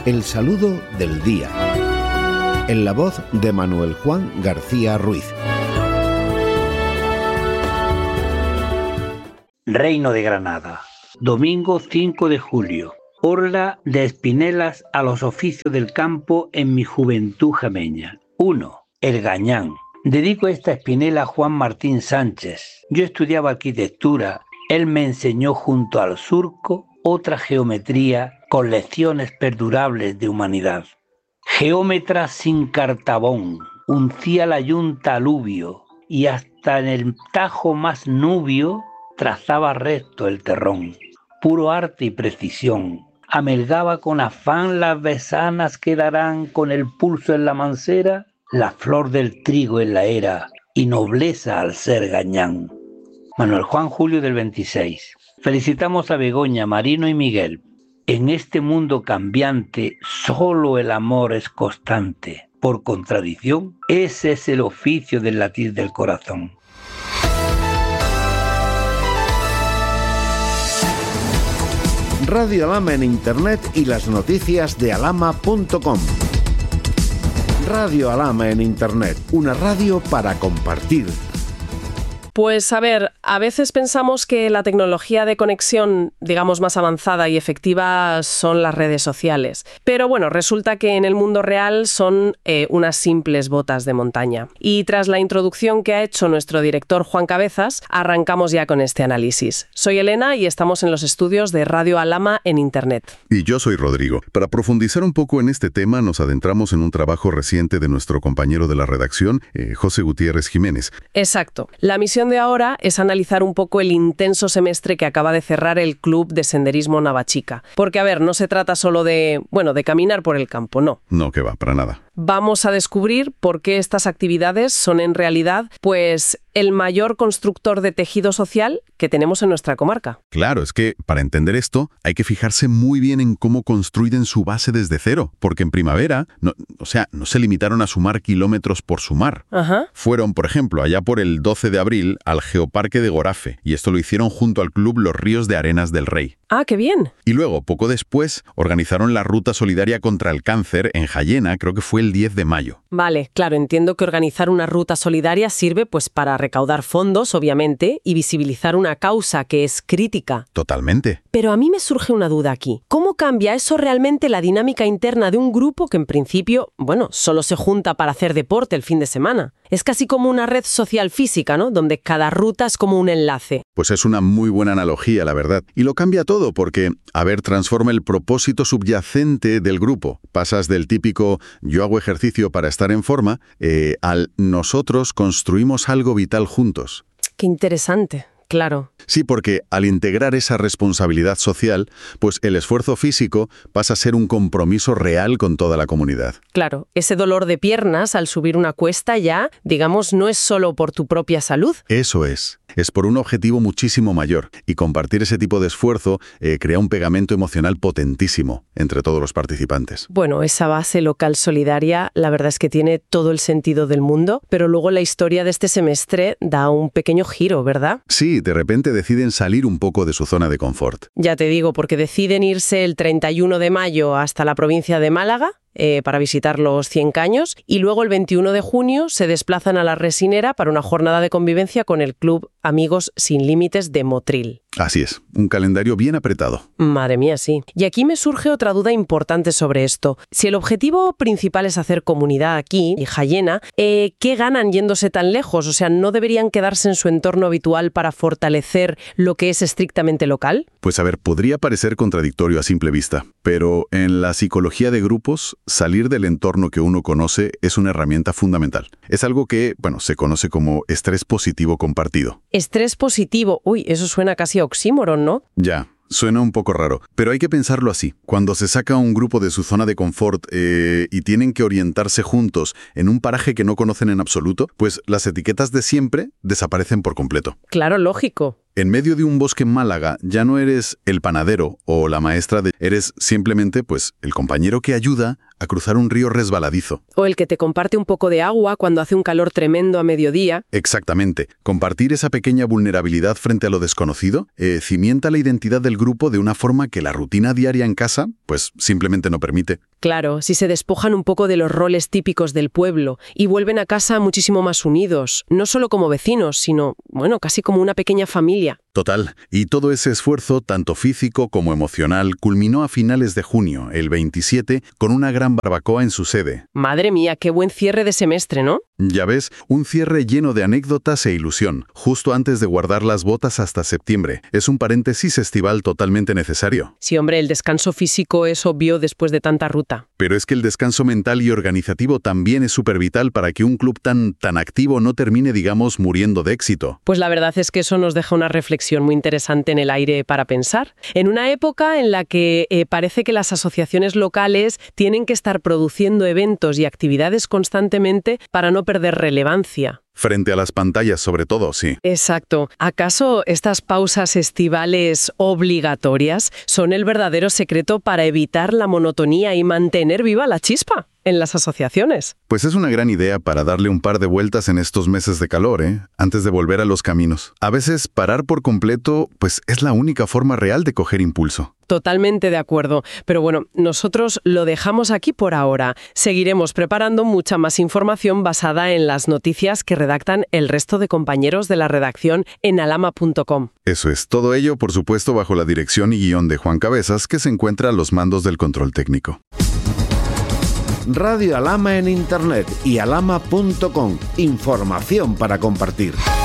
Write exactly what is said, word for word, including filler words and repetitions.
El saludo del día. En la voz de Manuel Juan García Ruiz. Reino de Granada, domingo cinco de julio. Orla de Espinelas a los oficios del campo en mi juventud jameña. uno. El Gañán. Dedico esta espinela a Juan Martín Sánchez. Yo estudiaba arquitectura. Él me enseñó junto al surco otra geometría con lecciones perdurables de humanidad. Geómetra sin cartabón, uncía la yunta aluvio y hasta en el tajo más nubio trazaba recto el terrón. Puro arte y precisión. Amelgaba con afán las besanas que darán con el pulso en la mancera, la flor del trigo en la era y nobleza al ser Gañán. Manuel Juan Julio del veintiséis. Felicitamos a Begoña, Marino y Miguel. En este mundo cambiante, solo el amor es constante. Por contradicción, ese es el oficio del latir del corazón. Radio Alhama en Internet y las noticias de alhama punto com. Radio Alhama en Internet, una radio para compartir. Pues a ver, a veces pensamos que la tecnología de conexión, digamos, más avanzada y efectiva son las redes sociales. Pero bueno, resulta que en el mundo real son eh, unas simples botas de montaña. Y tras la introducción que ha hecho nuestro director Juan Cabezas, arrancamos ya con este análisis. Soy Elena y estamos en los estudios de Radio Alhama en Internet. Y yo soy Rodrigo. Para profundizar un poco en este tema, nos adentramos en un trabajo reciente de nuestro compañero de la redacción, eh, José Gutiérrez Jiménez. Exacto. La misión de ahora es analizar un poco el intenso semestre que acaba de cerrar el Club de Senderismo Navachica. Porque, a ver, no se trata solo de, bueno, de caminar por el campo, no. No, que va, para nada. Vamos a descubrir por qué estas actividades son en realidad, pues, el mayor constructor de tejido social que tenemos en nuestra comarca. Claro, es que para entender esto hay que fijarse muy bien en cómo construyen su base desde cero, porque en primavera, no, o sea, no se limitaron a sumar kilómetros por sumar. Ajá. Fueron, por ejemplo, allá por el doce de abril al Geoparque de Gorafe, y esto lo hicieron junto al Club Los Ríos de Arenas del Rey. Ah, qué bien. Y luego, poco después, organizaron la Ruta Solidaria contra el Cáncer en Jayena, creo que fue el diez de mayo. Vale, claro, entiendo que organizar una ruta solidaria sirve pues para recaudar fondos, obviamente, y visibilizar una causa que es crítica. Totalmente. Pero a mí me surge una duda aquí. ¿Cómo cambia eso realmente la dinámica interna de un grupo que en principio, bueno, solo se junta para hacer deporte el fin de semana? Es casi como una red social física, ¿no? Donde cada ruta es como un enlace. Pues es una muy buena analogía, la verdad. Y lo cambia todo porque, a ver, transforma el propósito subyacente del grupo. Pasas del típico yo hago ejercicio para estar en forma eh, al nosotros construimos algo vital juntos. Qué interesante. Claro. Sí, porque al integrar esa responsabilidad social, pues el esfuerzo físico pasa a ser un compromiso real con toda la comunidad. Claro, ese dolor de piernas al subir una cuesta ya, digamos, no es solo por tu propia salud. Eso es. Es por un objetivo muchísimo mayor. Y compartir ese tipo de esfuerzo eh, crea un pegamento emocional potentísimo entre todos los participantes. Bueno, esa base local solidaria, la verdad es que tiene todo el sentido del mundo, pero luego la historia de este semestre da un pequeño giro, ¿verdad? Sí, de repente deciden salir un poco de su zona de confort. Ya te digo, porque deciden irse el treinta y uno de mayo hasta la provincia de Málaga, Eh, para visitar los cien caños, y luego el veintiuno de junio se desplazan a la Resinera para una jornada de convivencia con el Club Amigos Sin Límites de Motril. Así es, un calendario bien apretado. Madre mía, sí. Y aquí me surge otra duda importante sobre esto. Si el objetivo principal es hacer comunidad aquí, en Jayena, eh, ¿qué ganan yéndose tan lejos? O sea, ¿no deberían quedarse en su entorno habitual para fortalecer lo que es estrictamente local? Pues a ver, podría parecer contradictorio a simple vista, pero en la psicología de grupos, salir del entorno que uno conoce es una herramienta fundamental. Es algo que, bueno, se conoce como estrés positivo compartido. Estrés positivo. Uy, eso suena casi a oxímoron, ¿no? Ya. Suena un poco raro, pero hay que pensarlo así. Cuando se saca a un grupo de su zona de confort eh, y tienen que orientarse juntos en un paraje que no conocen en absoluto, pues las etiquetas de siempre desaparecen por completo. Claro, lógico. En medio de un bosque en Málaga ya no eres el panadero o la maestra de... Eres simplemente, pues, el compañero que ayuda a cruzar un río resbaladizo. O el que te comparte un poco de agua cuando hace un calor tremendo a mediodía. Exactamente. Compartir esa pequeña vulnerabilidad frente a lo desconocido eh, cimienta la identidad del grupo de una forma que la rutina diaria en casa, pues, simplemente no permite. Claro, si se despojan un poco de los roles típicos del pueblo y vuelven a casa muchísimo más unidos, no solo como vecinos, sino, bueno, casi como una pequeña familia. Total. Y todo ese esfuerzo, tanto físico como emocional, culminó a finales de junio, el veintisiete, con una gran barbacoa en su sede. Madre mía, qué buen cierre de semestre, ¿no? Ya ves, un cierre lleno de anécdotas e ilusión, justo antes de guardar las botas hasta septiembre. Es un paréntesis estival totalmente necesario. Sí, hombre, el descanso físico es obvio después de tanta ruta. Pero es que el descanso mental y organizativo también es súper vital para que un club tan, tan activo no termine, digamos, muriendo de éxito. Pues la verdad es que eso nos deja una reflexión muy interesante en el aire para pensar. En una época en la que eh, parece que las asociaciones locales tienen que estar produciendo eventos y actividades constantemente para no perder relevancia. Frente a las pantallas, sobre todo, sí. Exacto. ¿Acaso estas pausas estivales obligatorias son el verdadero secreto para evitar la monotonía y mantener viva la chispa en las asociaciones? Pues es una gran idea para darle un par de vueltas en estos meses de calor, ¿eh? Antes de volver a los caminos. A veces parar por completo, pues es la única forma real de coger impulso. Totalmente de acuerdo. Pero bueno, nosotros lo dejamos aquí por ahora. Seguiremos preparando mucha más información basada en las noticias que redactan el resto de compañeros de la redacción en alama punto com. Eso es. Todo ello, por supuesto, bajo la dirección y guión de Juan Cabezas, que se encuentra a los mandos del control técnico. Radio Alama en Internet y alama punto com. Información para compartir.